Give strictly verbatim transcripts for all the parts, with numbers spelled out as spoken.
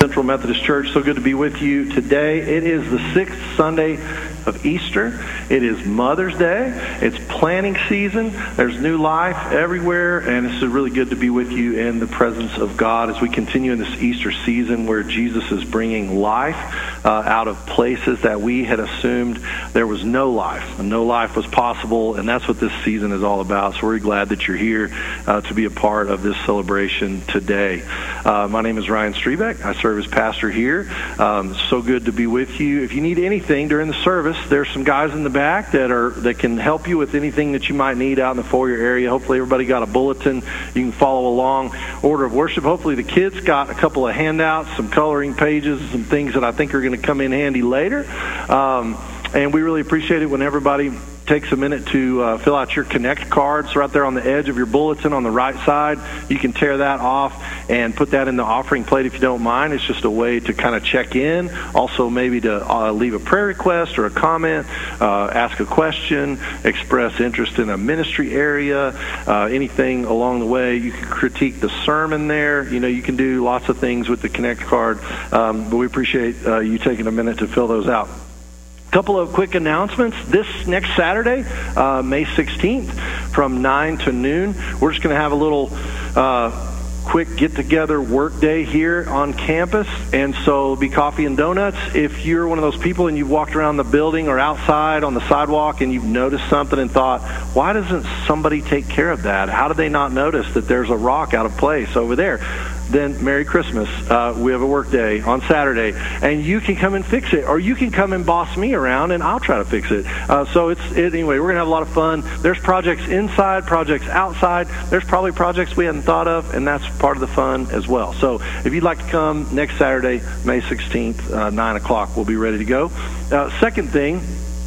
Central Methodist Church. So good to be with you today. It is the sixth Sunday of Easter. It is Mother's Day. It's planting season. There's new life everywhere, and it's really good to be with you in the presence of God as we continue in this Easter season where Jesus is bringing life uh, out of places that we had assumed there was no life. No life was possible, and that's what this season is all about. So we're glad that you're here uh, to be a part of this celebration today. Uh, my name is Ryan Strebeck. I serve as pastor here. Um, so good to be with you. If you need anything during the service, there's some guys in the back that are that can help you with anything that you might need out in the foyer area. Hopefully everybody got a bulletin. You can follow along. Order of worship. Hopefully the kids got a couple of handouts, some coloring pages, some things that I think are going to come in handy later. Um, and we really appreciate it when everybody takes a minute to uh, fill out your Connect cards right there on the edge of your bulletin on the right side. You can tear that off and put that in the offering plate if you don't mind. It's just a way to kind of check in. Also maybe to uh, leave a prayer request or a comment, uh, ask a question, express interest in a ministry area, uh, anything along the way. You can critique the sermon there. You know, you can do lots of things with the Connect card. Um, but we appreciate uh, you taking a minute to fill those out. Couple of quick announcements. This next Saturday, uh, May sixteenth, from nine to noon, we're just going to have a little uh, quick get-together work day here on campus, and so it'll be coffee and donuts. If you're one of those people and you've walked around the building or outside on the sidewalk and you've noticed something and thought, why doesn't somebody take care of that? How did they not notice that there's a rock out of place over there? Then Merry Christmas. Uh, we have a work day on Saturday, and you can come and fix it, or you can come and boss me around, and I'll try to fix it. Uh, so it's it, anyway, we're going to have a lot of fun. There's projects inside, projects outside. There's probably projects we hadn't thought of, and that's part of the fun as well. So if you'd like to come next Saturday, May sixteenth, uh, nine o'clock, we'll be ready to go. Uh, second thing,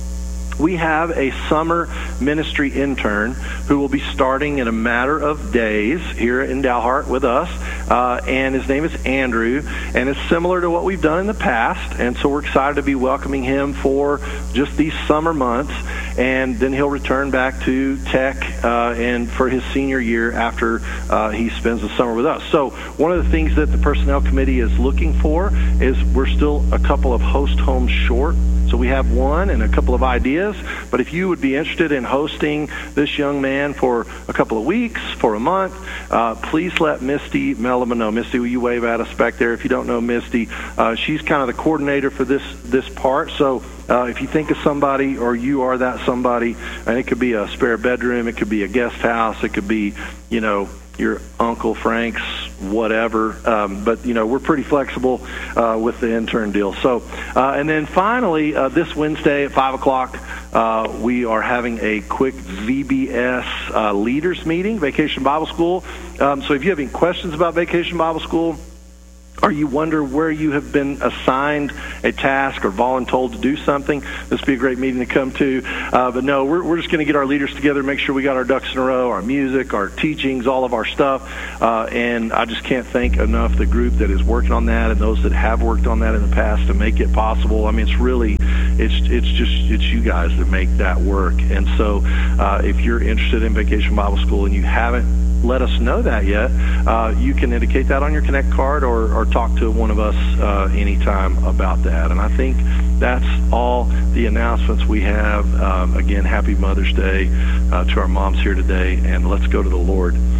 we have a summer ministry intern who will be starting in a matter of days here in Dalhart with us, uh, and his name is Andrew, and it's similar to what we've done in the past, and so we're excited to be welcoming him for just these summer months, and then he'll return back to Tech uh, and for his senior year after uh, he spends the summer with us. So one of the things that the Personnel Committee is looking for is we're still a couple of host homes short. So we have one and a couple of ideas, but if you would be interested in hosting this young man for a couple of weeks, for a month, uh, please let Misty Mellema know. Misty, will you wave at us back there? If you don't know Misty, uh, she's kind of the coordinator for this, this part. So uh, if you think of somebody or you are that somebody, and it could be a spare bedroom, it could be a guest house, it could be, you know, your Uncle Frank's, whatever. Um, but, you know, we're pretty flexible uh, with the intern deal. So, uh, and then finally, uh, this Wednesday at five o'clock, uh, we are having a quick V B S uh, leaders meeting, Vacation Bible School. Um, so if you have any questions about Vacation Bible School, or you wonder where you have been assigned a task or voluntold to do something, this would be a great meeting to come to. Uh, but no, we're, we're just going to get our leaders together, make sure we got our ducks in a row, our music, our teachings, all of our stuff. Uh, and I just can't thank enough the group that is working on that and those that have worked on that in the past to make it possible. I mean, it's really, it's it's just, it's you guys that make that work. And so uh, if you're interested in Vacation Bible School and you haven't let us know that yet, uh, you can indicate that on your Connect card or, or talk to one of us uh, anytime about that. And I think that's all the announcements we have. Um, again, happy Mother's Day uh, to our moms here today, and let's go to the Lord